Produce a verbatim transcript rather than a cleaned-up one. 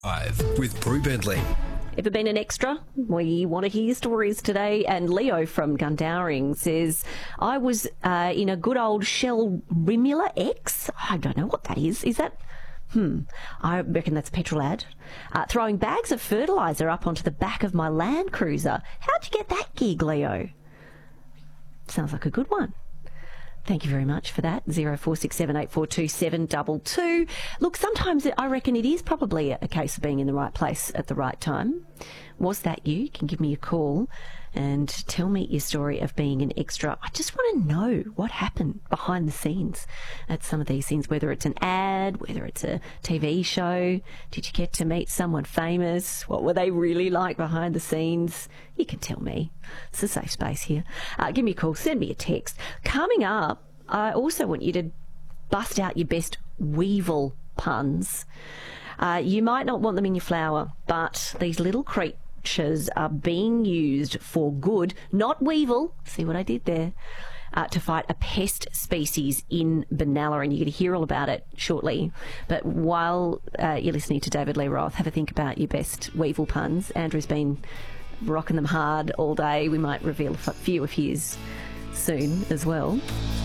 Live with Prue Bentley. Ever been an extra? We want to hear your stories today. And Leo from Gundowring says, I was uh, in a good old Shell Rimula X. I don't know what that is. Is that... Hmm, I reckon that's a petrol ad. Uh, throwing bags of fertiliser up onto the back of my Land Cruiser. How'd you get that gig, Leo? Sounds like a good one. Thank you very much for that. zero four six seven eight four two seven two two. Look, sometimes I reckon it is probably a case of being in the right place at the right time. Was that you? You can give me a call and tell me your story of being an extra. I just want to know what happened behind the scenes at some of these things, whether it's an ad, whether it's a T V show. Did you get to meet someone famous? What were they really like behind the scenes? You can tell me. It's a safe space here. Uh, give me a call, send me a text. Coming up, I also want you to bust out your best Weevil puns. Uh, you might not want them in your flour, but these little creatures are being used for good, not Weevil, see what I did there, uh, to fight a pest species in Benalla, and you're going to hear all about it shortly. But while uh, you're listening to David Lee Roth, have a think about your best Weevil puns. Andrew's been rocking them hard all day. We might reveal a few of his soon as well.